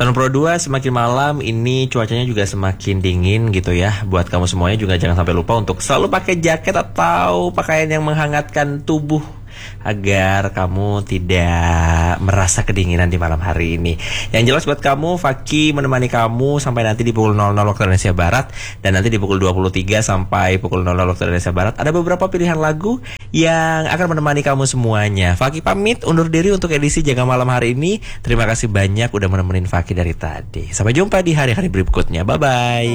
Tahun Pro 2 semakin malam ini cuacanya juga semakin dingin gitu ya. Buat kamu semuanya juga jangan sampai lupa untuk selalu pakai jaket atau pakaian yang menghangatkan tubuh agar kamu tidak merasa kedinginan di malam hari ini. Yang jelas buat kamu, Faki menemani kamu sampai nanti di pukul 00 waktu Indonesia Barat. Dan nanti di pukul 23 sampai pukul 00 waktu Indonesia Barat ada beberapa pilihan lagu yang akan menemani kamu semuanya. Faki pamit undur diri untuk edisi Jaga Malam hari ini. Terima kasih banyak udah menemenin Faki dari tadi. Sampai jumpa di hari-hari berikutnya. Bye-bye.